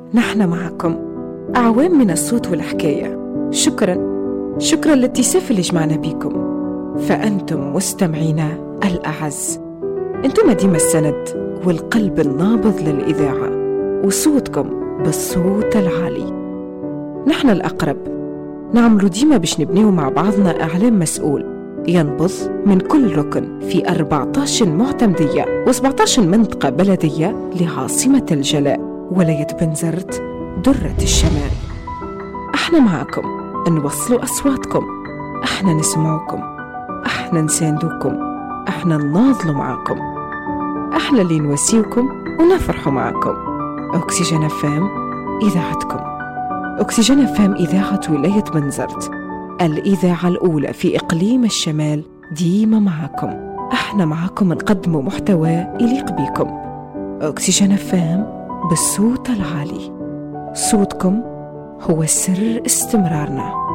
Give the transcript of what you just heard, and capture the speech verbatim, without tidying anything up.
نحن معكم أعوام من الصوت والحكاية. شكراً شكراً للاتساف اللي جمعنا بيكم، فأنتم مستمعينا الأعز. أنتم ديما السند والقلب النابض للإذاعة، وصوتكم بالصوت العالي. نحن الأقرب نعملوا ديما باش نبنيو مع بعضنا إعلام مسؤول ينبض من كل ركن في أربعة عشر معتمدية وسبعة عشر منطقة بلدية لعاصمة الجلاء ولاية بنزرت درة الشمال. احنا معكم نوصلوا أصواتكم، احنا نسمعكم، احنا نساندوكم، احنا نناضلوا معكم، احنا اللي نواسيوكم ونفرحوا معكم. أكسجين اف ام إذاعتكم. أكسجين اف ام إذاعة ولاية بنزرت، الإذاعة الأولى في إقليم الشمال، ديما معكم. احنا معكم نقدموا محتوى يليق بيكم. أكسجين اف ام بالصوت العالي. صوتكم هو سر استمرارنا.